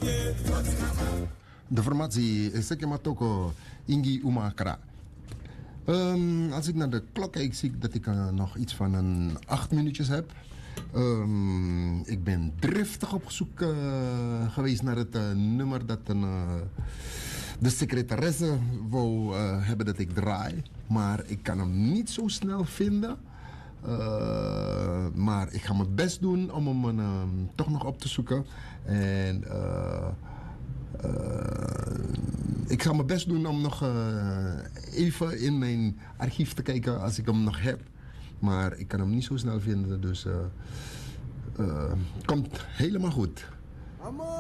De formatie is zeker maar toko Ingi Umakra. Als ik naar de klok kijk, zie ik dat ik nog iets van een 8 minuutjes heb. Ik ben driftig op zoek geweest naar het nummer dat de secretaresse wou hebben dat ik draai. Maar ik kan hem niet zo snel vinden. Maar ik ga mijn best doen om hem toch nog op te zoeken. En ik ga mijn best doen om nog even in mijn archief te kijken als ik hem nog heb. Maar ik kan hem niet zo snel vinden, dus komt helemaal goed.